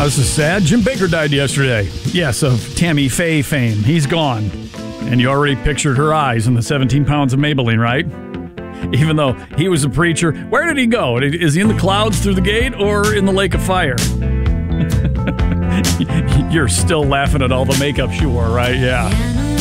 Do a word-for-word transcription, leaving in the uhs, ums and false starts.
Wow, this is sad. Jim Bakker died yesterday. Yes, of Tammy Faye fame. He's gone. And you already pictured her eyes in the seventeen pounds of Maybelline, right? Even though he was a preacher, where did he go? Is he in the clouds through the gate or in the lake of fire? You're still laughing at all the makeup she wore, right? Yeah.